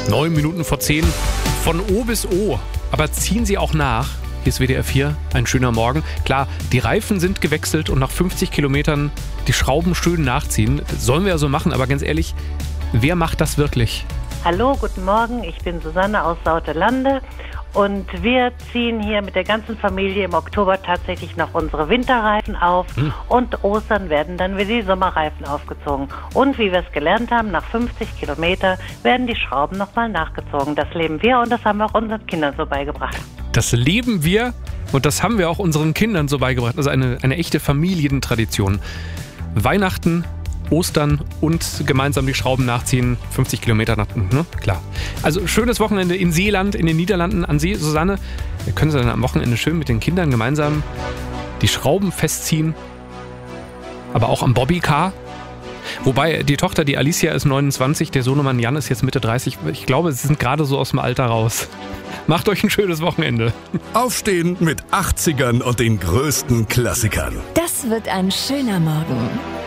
9 Minuten vor 10 von O bis O. Aber ziehen Sie auch nach. Hier ist WDR 4, ein schöner Morgen. Klar, die Reifen sind gewechselt und nach 50 Kilometern die Schrauben schön nachziehen. Das sollen wir ja so machen, aber ganz ehrlich, wer macht das wirklich? Hallo, guten Morgen, ich bin Susanne aus Sautelande und wir ziehen hier mit der ganzen Familie im Oktober tatsächlich noch unsere Winterreifen auf und Ostern werden dann wieder die Sommerreifen aufgezogen. Und wie wir es gelernt haben, nach 50 Kilometer werden die Schrauben nochmal nachgezogen. Das leben wir und das haben wir auch unseren Kindern so beigebracht. Das leben wir und das haben wir auch unseren Kindern so beigebracht. Also eine echte Familientradition. Weihnachten, Ostern und gemeinsam die Schrauben nachziehen. 50 Kilometer nach unten, ne? Klar. Also schönes Wochenende in Seeland, in den Niederlanden. An Sie, Susanne, können Sie dann am Wochenende schön mit den Kindern gemeinsam die Schrauben festziehen. Aber auch am Bobbycar. Wobei die Tochter, die Alicia, ist 29, der Sohnemann Jan ist jetzt Mitte 30. Ich glaube, sie sind gerade so aus dem Alter raus. Macht euch ein schönes Wochenende. Aufstehen mit 80ern und den größten Klassikern. Das wird ein schöner Morgen.